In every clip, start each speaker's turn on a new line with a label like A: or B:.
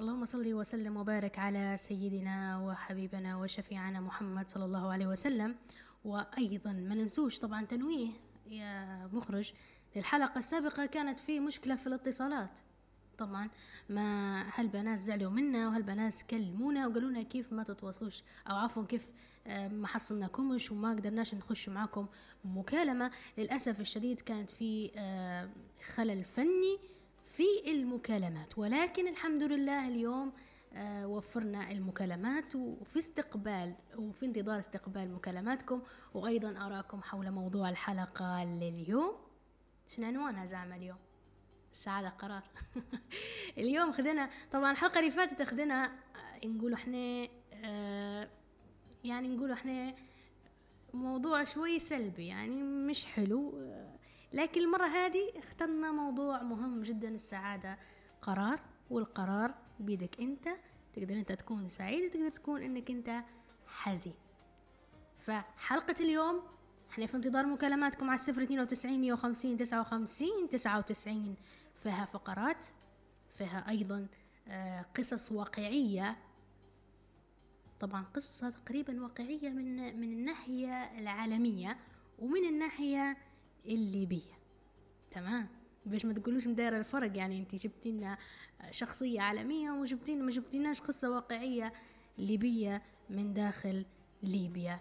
A: اللهم صل وسلم وبارك على سيدنا وحبيبنا وشفيعنا محمد صلى الله عليه وسلم. وأيضا ما ننسوش طبعا تنويه يا مخرج للحلقة السابقة، كانت في مشكلة في الاتصالات طبعا. ما هالبنات زعلوا منا وهالبنات كلمونا وقالوا لنا كيف ما تتواصلوش، او عفوا كيف ما حصلناكمش وما قدرناش نخش معكم مكالمة. للأسف الشديد كانت في خلل فني في المكالمات، ولكن الحمد لله اليوم وفرنا المكالمات وفي استقبال وفي انتظار استقبال مكالماتكم وأيضا أراكم حول موضوع الحلقة لليوم. شنو عنوانها زعما اليوم؟ السعادة قرار. اليوم خدنا طبعا الحلقة اللي فاتت خدنا نقولوا احنا يعني نقولوا احنا موضوع شوي سلبي يعني مش حلو، لكن المرة هذه اخترنا موضوع مهم جدا. السعادة قرار، والقرار بيدك انت. تقدر انت تكون سعيد وتقدر تكون انك انت حزين. فحلقة اليوم احنا في انتظار مكالماتكم على 092 150 59 99. فيها فقرات، فيها ايضا قصص واقعية، طبعا قصة تقريبا واقعية من الناحية العالمية ومن الناحية الليبية. تمام، باش ما تقولوش مدايره الفرق، يعني انت جبتينا شخصية عالمية ما جبتيناش قصة واقعية ليبية من داخل ليبيا.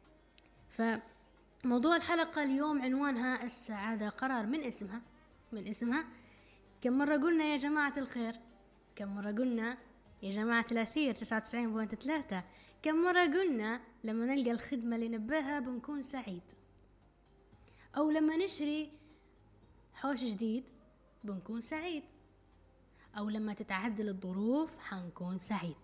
A: فموضوع الحلقة اليوم عنوانها السعادة قرار. من اسمها كم مرة قلنا يا جماعة الخير، كم مرة قلنا يا جماعة الأثير 99.3، كم مرة قلنا لما نلقى الخدمة اللي نباها بنكون سعيد، أو لما نشري حوش جديد بنكون سعيد، أو لما تتعدل الظروف حنكون سعيد.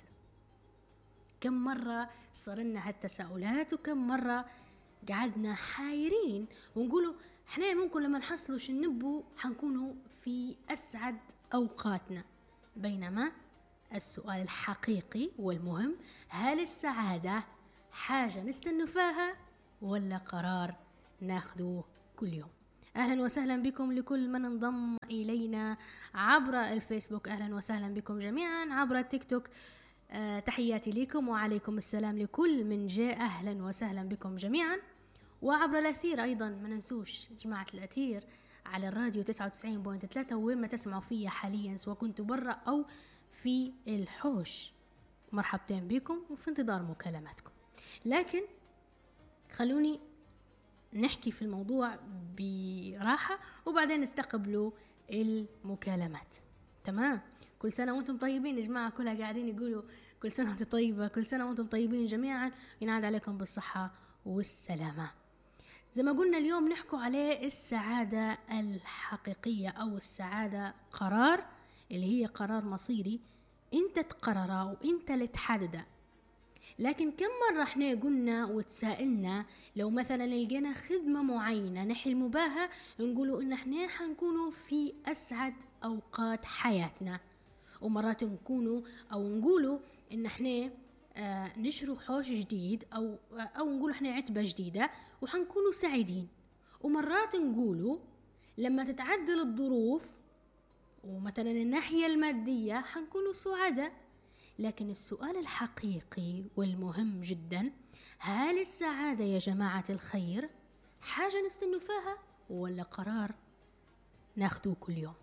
A: كم مرة صرنا هالتساؤلات وكم مرة قعدنا حايرين ونقولوا احنا ممكن لما نحصلوا شنبو حنكونوا في أسعد أوقاتنا. بينما السؤال الحقيقي والمهم، هل السعادة حاجة نستنفاها ولا قرار ناخدوه كل يوم؟ أهلا وسهلا بكم لكل من انضم إلينا عبر الفيسبوك، أهلا وسهلا بكم جميعا عبر التيك توك. تحياتي لكم وعليكم السلام لكل من جاء، أهلا وسهلا بكم جميعا. وعبر الأثير أيضا ما ننسوش جماعة الأثير على الراديو 99.3 وين ما تسمعوا فيا حاليا، سواء كنتوا برا أو في الحوش، مرحبتين بكم وفي انتظار مكالماتكم. لكن خلوني نحكي في الموضوع براحة وبعدين نستقبلوا المكالمات. تمام، كل سنة وانتم طيبين يا جماعة، كلها قاعدين يقولوا كل سنة وانتم طيبة، كل سنة وانتم طيبين جميعا، ينعاد عليكم بالصحة والسلامة. زي ما قلنا اليوم نحكوا عليه السعادة الحقيقية أو السعادة قرار، اللي هي قرار مصيري انت تقرره وانت اللي تحدده. لكن كم مرة احنا قلنا وتسائلنا لو مثلا لقينا خدمة معينة نحلم بها نقولوا ان احنا حنكونوا في اسعد اوقات حياتنا، ومرات نقولوا ان احنا نشروا حوش جديد او نقولوا احنا عتبة جديدة وحنكونوا سعيدين، ومرات نقولوا لما تتعدل الظروف ومثلا الناحية المادية حنكونوا سعداء. لكن السؤال الحقيقي والمهم جدا، هل السعادة يا جماعة الخير حاجة نستنفاها ولا قرار ناخده كل يوم؟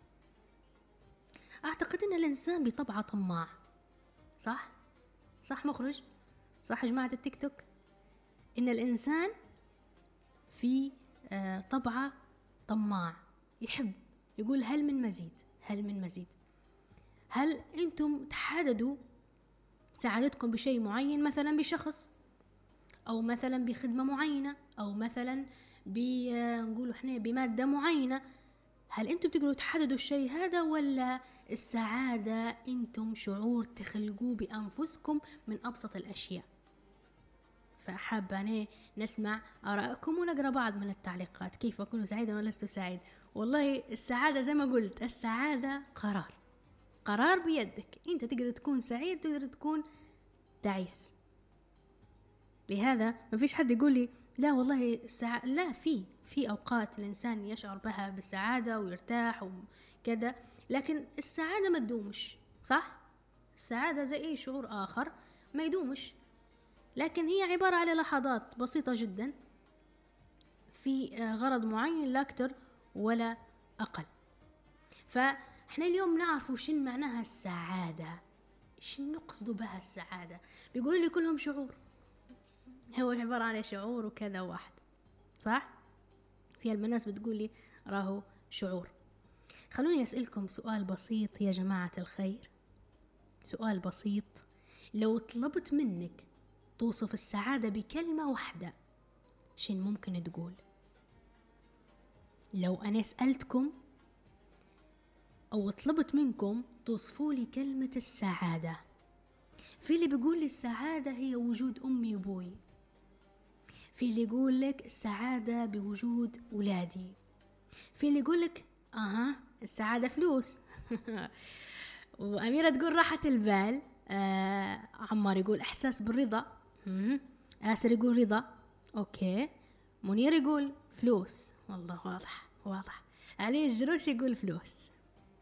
A: أعتقد أن الإنسان بطبعه طماع، صح مخرج؟ صح جماعة التيك توك؟ إن الإنسان في طبعه طماع، يحب يقول هل من مزيد. هل أنتم تحددوا سعادتكم بشيء معين، مثلا بشخص أو مثلا بخدمة معينة أو مثلا نقولوا احنا بمادة معينة؟ هل أنتم تقدروا تحددوا الشيء هذا ولا السعادة أنتم شعور تخلقوه بأنفسكم من أبسط الأشياء؟ فحابة أنا نسمع آراءكم ونقرأ بعض من التعليقات. كيف أكون سعيدا ولا لست سعيد؟ والله السعادة زي ما قلت، السعادة قرار بيدك، انت تقدر تكون سعيد تقدر تكون تعيس. لهذا ما فيش حد يقول لي لا والله لا، في اوقات الانسان يشعر بها بالسعادة ويرتاح وكذا، لكن السعادة ما تدومش، صح؟ السعادة زي أي شعور آخر ما يدومش، لكن هي عبارة على لحظات بسيطة جدا في غرض معين، لا أكتر ولا أقل. فإحنا اليوم نعرف وشن معناها السعادة، شن نقصد بها السعادة. بيقولوا لي كلهم شعور، هو عبارة عن شعور وكذا واحد، صح؟ في الناس بتقول لي راهو شعور. خلوني أسألكم سؤال بسيط يا جماعة الخير، سؤال بسيط. لو طلبت منك توصف السعادة بكلمة واحدة، شن ممكن تقول؟ لو أنا سألتكم أو طلبت منكم توصفوا لي كلمة السعادة، في اللي بيقول لي السعادة هي وجود أمي وأبوي، في اللي يقول لك السعادة بوجود أولادي، في اللي يقول لك السعادة فلوس وأميرة تقول راحة البال، عمار يقول إحساس بالرضا، آسر يقول رضا، أوكي، منير يقول فلوس، والله واضح. علي الجروش يقول فلوس،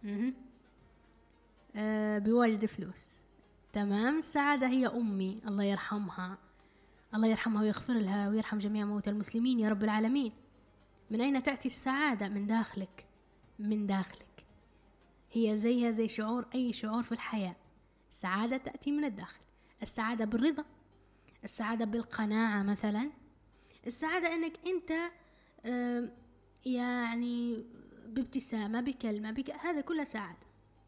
A: بواجد فلوس. تمام. السعادة هي أمي، الله يرحمها ويغفر لها ويرحم جميع موتى المسلمين يا رب العالمين. من أين تأتي السعادة؟ من داخلك. هي زيها زي شعور أي شعور في الحياة، السعادة تأتي من الداخل. السعادة بالرضا، السعادة بالقناعة مثلا، السعادة أنك أنت يعني بابتسامة، بكلمة، هذا كله سعادة.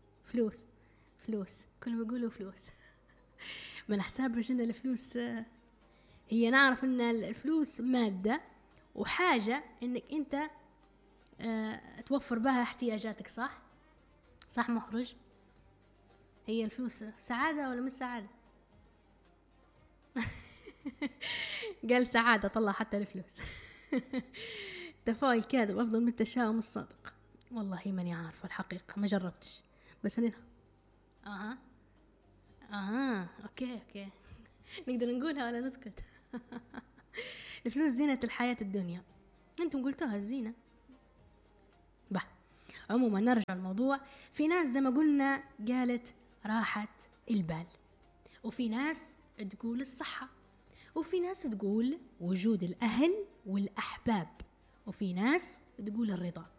A: فلوس كلهم يقولوا فلوس من حسابش أن الفلوس هي، نعرف أن الفلوس مادة وحاجة أنك أنت توفر بها احتياجاتك، صح مخرج؟ هي الفلوس سعادة ولا مش سعادة؟ قال سعادة، طلع حتى الفلوس تفاؤل كاذب أفضل من التشاؤم الصادق. والله ماني عارفة الحقيقة، ما جربتش، بس أنا أوكي نقدر نقولها ولا نسكت؟ الفلوس زينة الحياة الدنيا، أنتم قلتوها الزينة. عموما نرجع الموضوع. في ناس زي ما قلنا قالت راحة البال، وفي ناس تقول الصحة، وفي ناس تقول وجود الأهل والأحباب، وفي ناس تقول الرضا.